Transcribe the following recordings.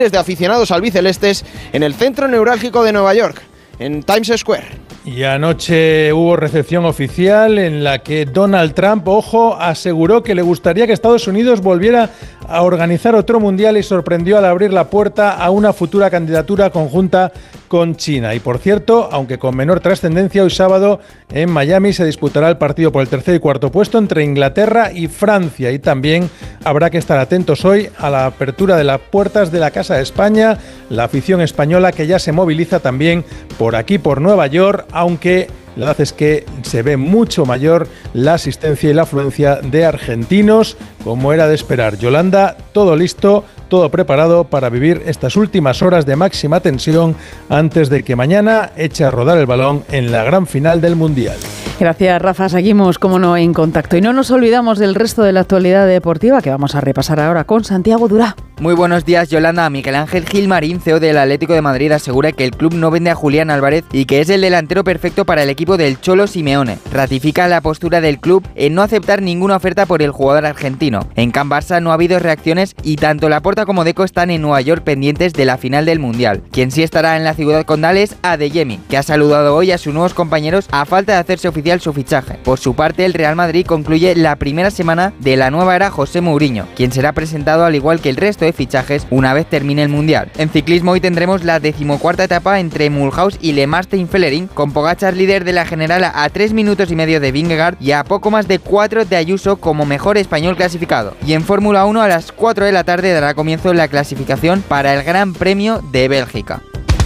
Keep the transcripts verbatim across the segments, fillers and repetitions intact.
de aficionados albicelestes en el centro neurálgico de Nueva York, en Times Square. Y anoche hubo recepción oficial en la que Donald Trump, ojo, aseguró que le gustaría que Estados Unidos volviera a organizar otro mundial y sorprendió al abrir la puerta a una futura candidatura conjunta con China. Y por cierto, aunque con menor trascendencia, hoy sábado en Miami se disputará el partido por el tercer y cuarto puesto entre Inglaterra y Francia. Y también habrá que estar atentos hoy a la apertura de las puertas de la Casa de España, la afición española que ya se moviliza también por aquí, por Nueva York, aunque la verdad es que se ve mucho mayor la asistencia y la afluencia de argentinos, como era de esperar. Yolanda, todo listo, todo preparado para vivir estas últimas horas de máxima tensión antes de que mañana eche a rodar el balón en la gran final del Mundial. Gracias, Rafa. Seguimos, como no, en contacto. Y no nos olvidamos del resto de la actualidad deportiva que vamos a repasar ahora con Santiago Durá. Muy buenos días, Yolanda. Miguel Ángel Gilmarín, C E O del Atlético de Madrid, asegura que el club no vende a Julián Álvarez y que es el delantero perfecto para el equipo del Cholo Simeone. Ratifica la postura del club en no aceptar ninguna oferta por el jugador argentino. En Can Barça no ha habido reacciones y tanto Laporta como Deco están en Nueva York pendientes de la final del Mundial. Quien sí estará en la ciudad condal es Adeyemi, que ha saludado hoy a sus nuevos compañeros a falta de hacerse oficial su fichaje. Por su parte, el Real Madrid concluye la primera semana de la nueva era José Mourinho, quien será presentado al igual que el resto de fichajes una vez termine el Mundial. En ciclismo hoy tendremos la decimocuarta etapa entre Mulhouse y Le Mas-Steinfelering, con Pogačar líder de la general a tres minutos y medio de Vingegaard y a poco más de cuatro de Ayuso como mejor español clasificado. Y en Fórmula uno a las cuatro de la tarde dará comienzo la clasificación para el Gran Premio de Bélgica.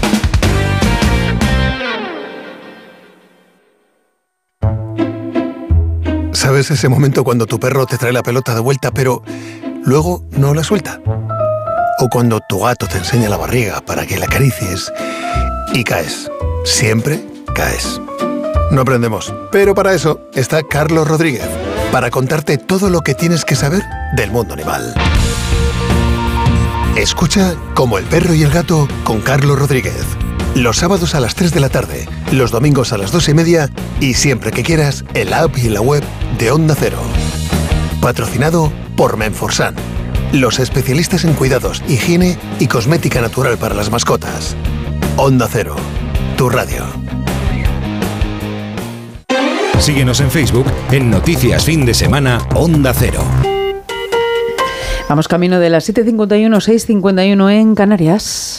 ¿Sabes ese momento cuando tu perro te trae la pelota de vuelta pero luego no la suelta? O cuando tu gato te enseña la barriga para que la acaricies y caes. Siempre caes. No aprendemos, pero para eso está Carlos Rodríguez, para contarte todo lo que tienes que saber del mundo animal. Escucha Como el perro y el gato con Carlos Rodríguez. Los sábados a las tres de la tarde, los domingos a las dos y media y siempre que quieras en la app y en la web de Onda Cero. Patrocinado por Menforsan, los especialistas en cuidados, higiene y cosmética natural para las mascotas. Onda Cero, tu radio. Síguenos en Facebook en Noticias Fin de Semana Onda Cero. Vamos camino de las siete cincuenta y uno, seis cincuenta y uno en Canarias.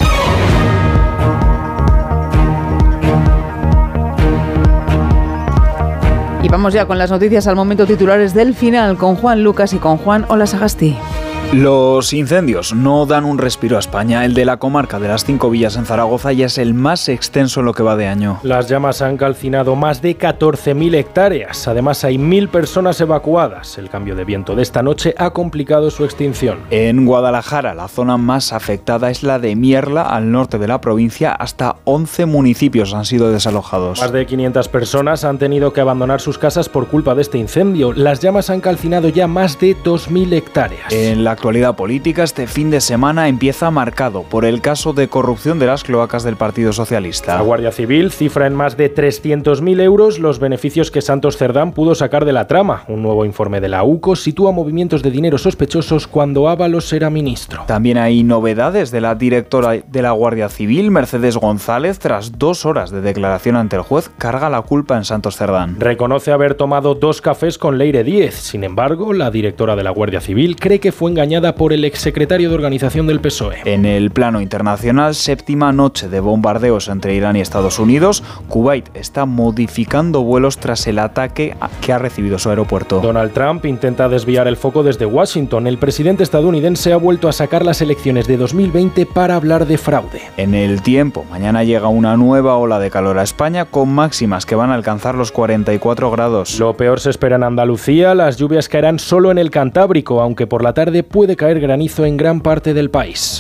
Y vamos ya con las noticias al momento, titulares del final, con Juan Lucas y con Juan Olasagasti. Los incendios no dan un respiro a España. El de la comarca de las Cinco Villas en Zaragoza ya es el más extenso en lo que va de año. Las llamas han calcinado más de catorce mil hectáreas. Además, hay mil personas evacuadas. El cambio de viento de esta noche ha complicado su extinción. En Guadalajara, la zona más afectada es la de Mierla, al norte de la provincia. Hasta once municipios han sido desalojados. Más de quinientas personas han tenido que abandonar sus casas por culpa de este incendio. Las llamas han calcinado ya más de dos mil hectáreas. En la actualidad política, este fin de semana empieza marcado por el caso de corrupción de las cloacas del Partido Socialista. La Guardia Civil cifra en más de trescientos mil euros los beneficios que Santos Cerdán pudo sacar de la trama. Un nuevo informe de la U C O sitúa movimientos de dinero sospechosos cuando Ábalos era ministro. También hay novedades de la directora de la Guardia Civil, Mercedes González. Tras dos horas de declaración ante el juez, carga la culpa en Santos Cerdán. Reconoce haber tomado dos cafés con Leire Díez. Sin embargo, la directora de la Guardia Civil cree que fue engañada por el exsecretario de organización del P S O E. En el plano internacional, séptima noche de bombardeos entre Irán y Estados Unidos. Kuwait está modificando vuelos tras el ataque que ha recibido su aeropuerto. Donald Trump intenta desviar el foco desde Washington. El presidente estadounidense ha vuelto a sacar las elecciones de dos mil veinte para hablar de fraude. En el tiempo, mañana llega una nueva ola de calor a España con máximas que van a alcanzar los cuarenta y cuatro grados. Lo peor se espera en Andalucía. Las lluvias caerán solo en el Cantábrico, aunque por la tarde puede caer granizo en gran parte del país.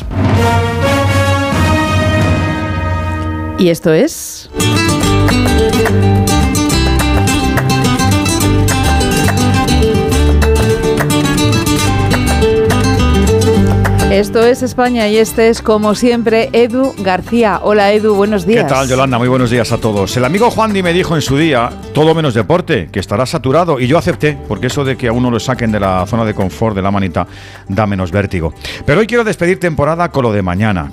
¿Y esto es? Esto es España y este es, como siempre, Edu García. Hola, Edu, buenos días. ¿Qué tal, Yolanda? Muy buenos días a todos. El amigo Juandi me dijo en su día, todo menos deporte, que estará saturado, y yo acepté, porque eso de que a uno lo saquen de la zona de confort, de la manita, da menos vértigo. Pero hoy quiero despedir temporada con lo de mañana,